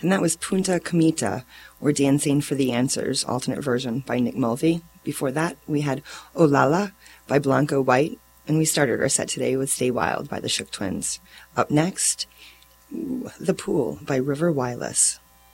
And that was Punta Comita, or Dancing for the Answers, alternate version by Nick Mulvey. Before that, we had Olala by Blanco White, and we started our set today with Stay Wild by the Shook Twins. Up next, The Pool by River Wireless.